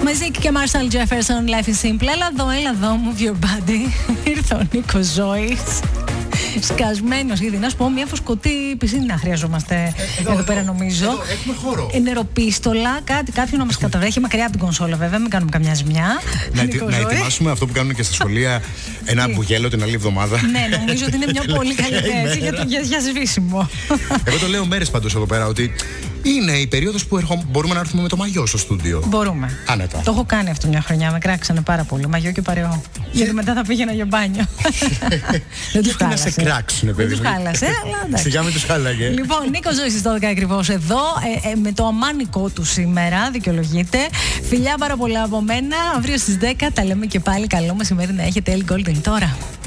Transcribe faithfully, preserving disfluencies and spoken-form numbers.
Μαζίκ και Marshall Jefferson, Life is Simple. Έλα εδώ, έλα εδώ, Move Your Body. Ήρθε ο Νίκος Ζώης. Σκασμένος, γιατί να σου πω, μια φουσκωτή πισίνα χρειαζόμαστε ε, εδώ, εδώ πέρα, νομίζω. Εδώ, έχουμε χώρο. Νεροπίστολα, κάτι, κάποιον να μας καταβρέχει. Μακριά από την κονσόλα, βέβαια, μην κάνουμε καμιά ζημιά. Να, ετι, να ετοιμάσουμε αυτό που κάνουν και στα σχολεία, ένα μπουγέλο την άλλη εβδομάδα. Ναι, νομίζω ότι είναι μια πολύ καλή θέση για, για, για σβήσιμο. Εγώ το λέω μέρες πάντως εδώ πέρα, ότι είναι η περίοδος που ερχο... μπορούμε να έρθουμε με το μαγιό στο στούντιο. Μπορούμε. Άνετα. Το έχω κάνει αυτό μια χρονιά, με κράξανε πάρα πολύ. Μαγιό και παρεό. Yeah. Γιατί μετά θα πήγαινα για μπάνιο. Δεν τους χάλασε. Να σε κράξουνε, παιδί. Δεν τους χάλασε, αλλά εντάξει. Σιγά μην τους χάλαγε. Λοιπόν, Νίκος Ζώης στις δώδεκα ακριβώς εδώ, ε, ε, με το αμάνικο του σήμερα, δικαιολογείται. Φιλιά πάρα πολλά από μένα. Αύριο στις δέκα τα λέμε και πάλι. Καλό μεσημέρι να έχετε. El Golden τώρα.